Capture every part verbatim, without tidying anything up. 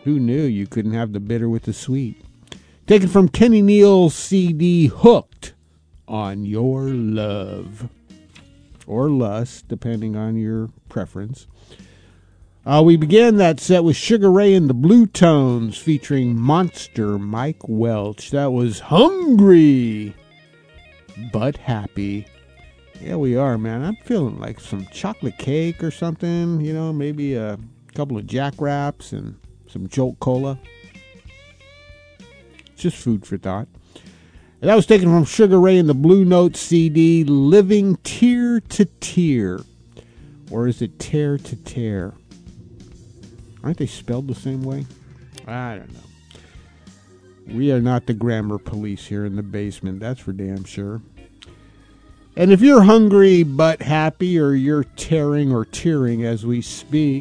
Who knew you couldn't have the bitter with the sweet? Taken from Kenny Neal's C D, Hooked on Your Love. Or Lust, depending on your preference. Uh, we began that set with Sugar Ray and the Blue Tones featuring Monster Mike Welch. That was Hungry But Happy. Yeah, we are, man. I'm feeling like some chocolate cake or something. You know, maybe a couple of Jack Wraps and some Jolt Cola. Just food for thought. And that was taken from Sugar Ray and the Blue Note C D, Living Tear to Tear. Or is it Tear to Tear? Aren't they spelled the same way? I don't know. We are not the grammar police here in the basement, that's for damn sure. And if you're hungry but happy, or you're tearing or tearing as we speak,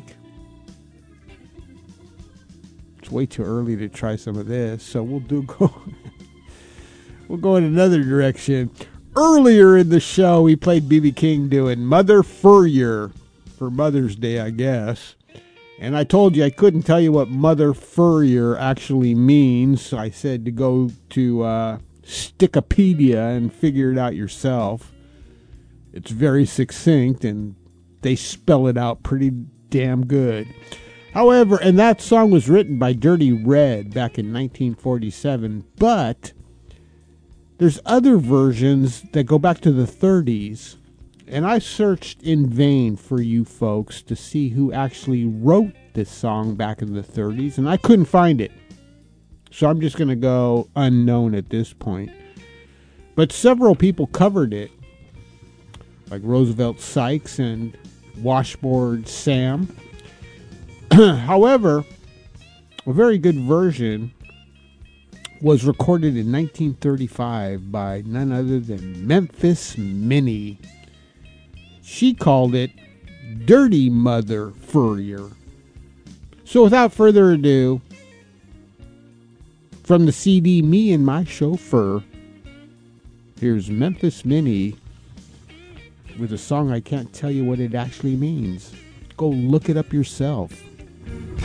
it's way too early to try some of this, so we'll do go... We'll go in another direction. Earlier in the show, we played B B King doing Mother Furrier for Mother's Day, I guess. And I told you I couldn't tell you what Mother Furrier actually means. So I said to go to uh, Stickopedia and figure it out yourself. It's very succinct, and they spell it out pretty damn good. However, and that song was written by Dirty Red back in nineteen forty-seven, but there's other versions that go back to the thirties, and I searched in vain for you folks to see who actually wrote this song back in the thirties, and I couldn't find it. So I'm just going to go unknown at this point. But several people covered it, like Roosevelt Sykes and Washboard Sam. However, a very good version was recorded in nineteen thirty-five by none other than Memphis Minnie. She called it Dirty Mother Furrier. So without further ado, from the C D Me and My Chauffeur, here's Memphis Minnie with a song I can't tell you what it actually means. Go look it up yourself.